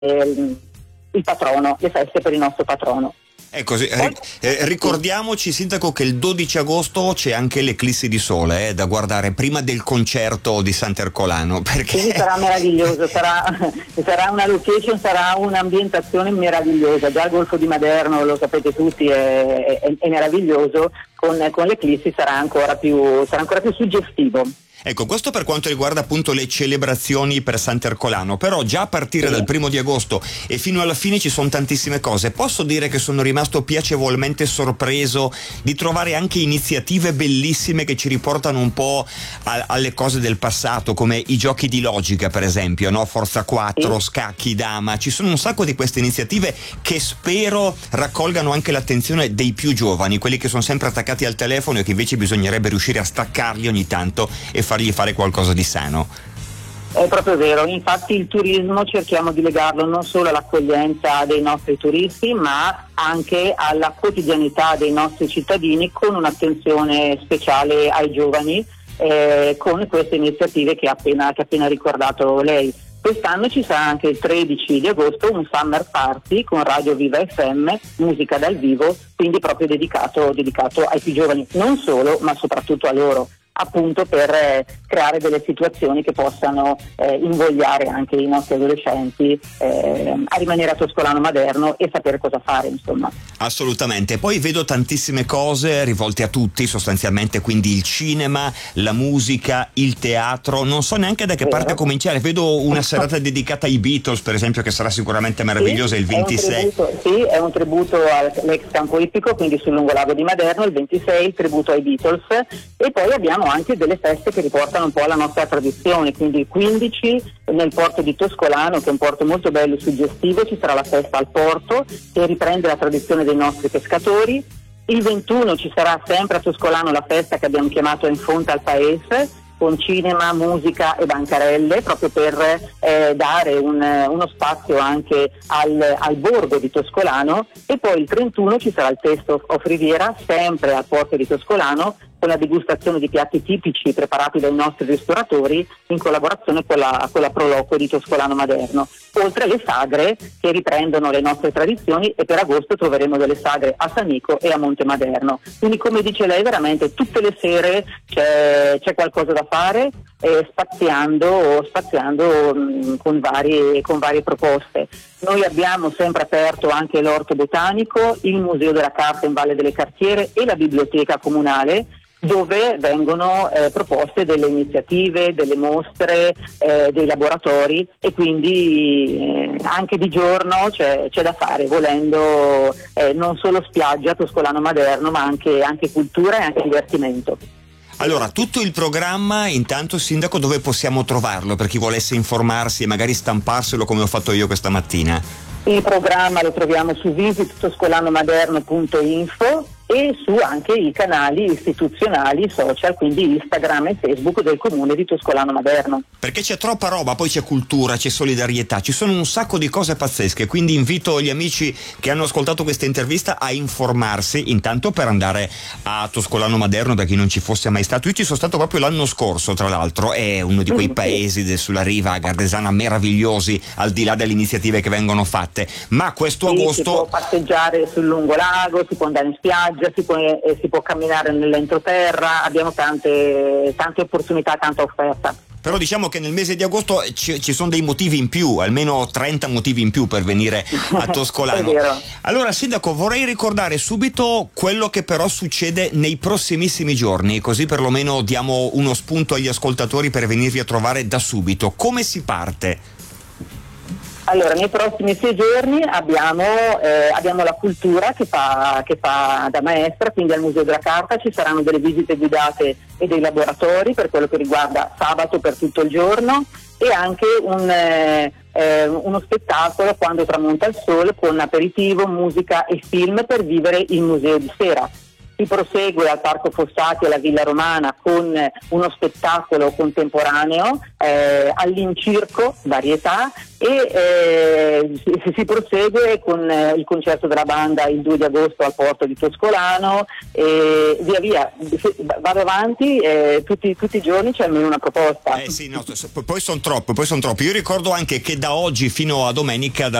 il patrono, le feste per il nostro patrono. Ecco, ricordiamoci, Sindaco, che il 12 agosto c'è anche l'eclissi di sole da guardare prima del concerto di Sant'Ercolano, perché quindi sarà meraviglioso, sarà una location, sarà un'ambientazione meravigliosa. Già il Golfo di Maderno, lo sapete tutti, è meraviglioso, con l'eclissi sarà ancora più suggestivo. Ecco, questo per quanto riguarda appunto le celebrazioni per Sant'Ercolano, però già a partire dal 1° di agosto e fino alla fine ci sono tantissime cose. Posso dire che sono rimasto piacevolmente sorpreso di trovare anche iniziative bellissime che ci riportano un po' alle cose del passato, come i giochi di logica, per esempio, no? Forza 4, scacchi, dama. Ci sono un sacco di queste iniziative che spero raccolgano anche l'attenzione dei più giovani, quelli che sono sempre attaccati al telefono e che invece bisognerebbe riuscire a staccarli ogni tanto e fargli fare qualcosa di sano. È proprio vero, infatti il turismo cerchiamo di legarlo non solo all'accoglienza dei nostri turisti, ma anche alla quotidianità dei nostri cittadini, con un'attenzione speciale ai giovani, con queste iniziative che ha appena ricordato lei. Quest'anno ci sarà anche il 13 di agosto un Summer Party con Radio Viva FM, musica dal vivo, quindi proprio dedicato ai più giovani, non solo, ma soprattutto a loro, appunto per creare delle situazioni che possano invogliare anche i nostri adolescenti a rimanere a Toscolano Maderno e sapere cosa fare, insomma. Assolutamente. Poi vedo tantissime cose rivolte a tutti sostanzialmente, quindi il cinema, la musica, il teatro, non so neanche da che parte cominciare. Vedo una serata dedicata ai Beatles, per esempio, che sarà sicuramente meravigliosa, il 26. È un tributo all'ex campo ippico, quindi sul lungolago di Maderno, il 26 il tributo ai Beatles, e poi abbiamo anche delle feste che riportano un po' alla nostra tradizione, quindi il 15 nel porto di Toscolano, che è un porto molto bello e suggestivo, ci sarà la festa al porto che riprende la tradizione dei nostri pescatori. Il 21 ci sarà sempre a Toscolano la festa che abbiamo chiamato In Fonte al Paese, con cinema, musica e bancarelle, proprio per dare uno spazio anche al borgo di Toscolano. E poi il 31 ci sarà il Taste of Riviera, sempre al porto di Toscolano, con la degustazione di piatti tipici preparati dai nostri ristoratori in collaborazione con la Proloco di Toscolano Maderno, oltre alle sagre che riprendono le nostre tradizioni, e per agosto troveremo delle sagre a Sanico e a Monte Maderno. Quindi, come dice lei, veramente tutte le sere c'è qualcosa da fare, spaziando con varie proposte. Noi abbiamo sempre aperto anche l'Orto Botanico, il Museo della Carta in Valle delle Cartiere e la Biblioteca Comunale, dove vengono proposte delle iniziative, delle mostre, dei laboratori, e quindi anche di giorno c'è da fare, volendo non solo spiaggia Toscolano Maderno, ma anche cultura e anche divertimento. Allora, tutto il programma, intanto, Sindaco, dove possiamo trovarlo per chi volesse informarsi e magari stamparselo come ho fatto io questa mattina? Il programma lo troviamo su visittoscolanomaderno.info e su anche i canali istituzionali social, quindi Instagram e Facebook del Comune di Toscolano Maderno. Perché c'è troppa roba, poi c'è cultura, c'è solidarietà, ci sono un sacco di cose pazzesche, quindi invito gli amici che hanno ascoltato questa intervista a informarsi, intanto per andare a Toscolano Maderno, da chi non ci fosse mai stato. Io ci sono stato proprio l'anno scorso, tra l'altro, è uno di quei paesi sulla riva gardesana meravigliosi, al di là delle iniziative che vengono fatte, ma questo agosto si può passeggiare sul lungolago, si può andare in spiaggia, si può camminare nell'entroterra, abbiamo tante opportunità, tanta offerta. Però diciamo che nel mese di agosto ci sono dei motivi in più, almeno 30 motivi in più per venire a Toscolano. È vero. Allora, Sindaco, vorrei ricordare subito quello che però succede nei prossimissimi giorni, così perlomeno diamo uno spunto agli ascoltatori per venirvi a trovare da subito. Come si parte? Allora, nei prossimi 6 giorni abbiamo la cultura che fa da maestra, quindi al Museo della Carta ci saranno delle visite guidate e dei laboratori per quello che riguarda sabato per tutto il giorno, e anche uno spettacolo quando tramonta il sole con aperitivo, musica e film per vivere il museo di sera. si prosegue al Parco Fossati alla Villa Romana con uno spettacolo contemporaneo, all'incirco varietà, e si prosegue con il concerto della banda il 2 di agosto al Porto di Toscolano, e via via, vado avanti, tutti i giorni c'è almeno una proposta. Sì, no, poi sono troppo. Io ricordo anche che da oggi fino a domenica,